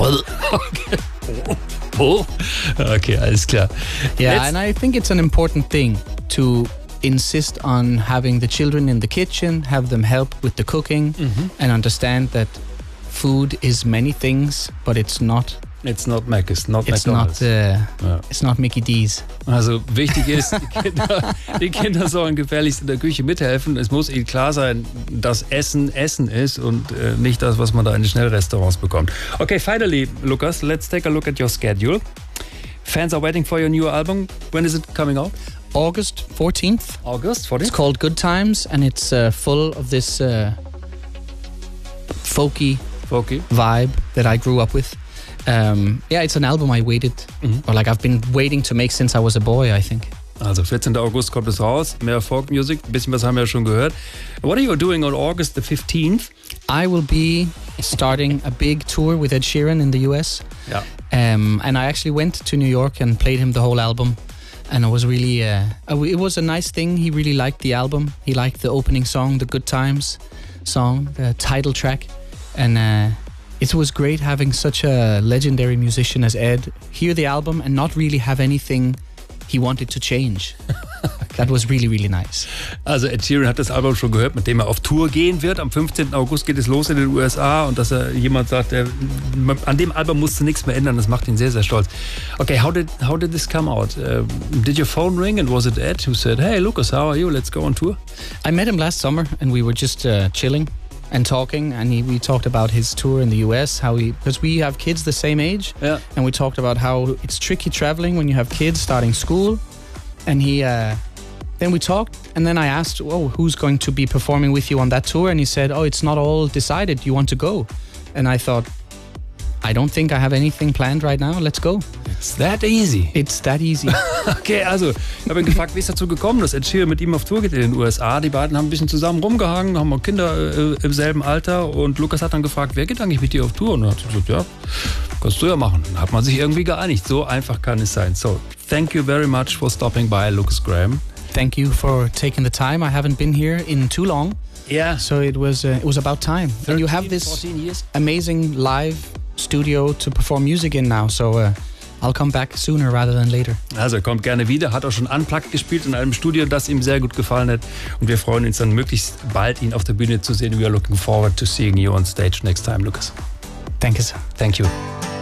Okay. Okay, alles klar. Yeah, and I think it's an important thing to insist on having the children in the kitchen, have them help with the cooking, and understand that food is many things, but it's not. It's not Mac, it's not It's McDonald's. It's not Mickey D's. Also wichtig ist, die Kinder sollen gefälligst in der Küche mithelfen. Es muss ihnen klar sein, dass Essen ist und nicht das, was man da in den Schnellrestaurants bekommt. Okay, finally, Lucas, let's take a look at your schedule. Fans are waiting for your new album. When is it coming out? August 14th. August 14th? It's called Good Times, and it's full of this folky vibe that I grew up with. It's an album I waited, or like I've been waiting to make since I was a boy, I think. Also 14. August kommt es raus, mehr Folk Music, ein bisschen was haben wir ja schon gehört. What are you doing on August the 15th? I will be starting a big tour with Ed Sheeran in the US. Yeah. And I actually went to New York and played him the whole album. And it was really, it was a nice thing. He really liked the album. He liked the opening song, the Good Times song, the title track. And it was great having such a legendary musician as Ed hear the album and not really have anything he wanted to change. That was really, really nice. Also Ed Sheeran hat das Album schon gehört, mit dem er auf Tour gehen wird. Am 15. August geht es los in den USA und dass jemand sagt, an dem Album musst du nichts mehr ändern, das macht ihn sehr, sehr stolz. Okay, how did this come out? Did your phone ring and was it Ed who said, hey Lucas, how are you? Let's go on tour? I met him last summer and we were just chilling and talking, and we talked about his tour in the US, because we have kids the same age, and we talked about how it's tricky traveling when you have kids starting school, and then we talked, and then I asked, who's going to be performing with you on that tour, and he said, it's not all decided, you want to go? And I thought, I don't think I have anything planned right now, let's go. It's that easy. It's that easy. Okay, also, ich habe ihn gefragt, wie ist dazu gekommen, dass Ed Sheeran mit ihm auf Tour geht in den USA. Die beiden haben ein bisschen zusammen rumgehangen, haben auch Kinder im selben Alter und Lukas hat dann gefragt, wer geht eigentlich mit dir auf Tour? Und dann hat sie gesagt, ja, kannst du ja machen. Dann hat man sich irgendwie geeinigt. So einfach kann es sein. So, thank you very much for stopping by, Lucas Graham. Thank you for taking the time. I haven't been here in too long. Yeah. So it was about time. 13, and you have this 14 years. Amazing live studio to perform music in now, so I'll come back sooner rather than later. Also er kommt gerne wieder, hat auch schon Unplugged gespielt in einem Studio, das ihm sehr gut gefallen hat und wir freuen uns dann möglichst bald, ihn auf der Bühne zu sehen. We are looking forward to seeing you on stage next time, Lucas. Thank you, sir. Thank you.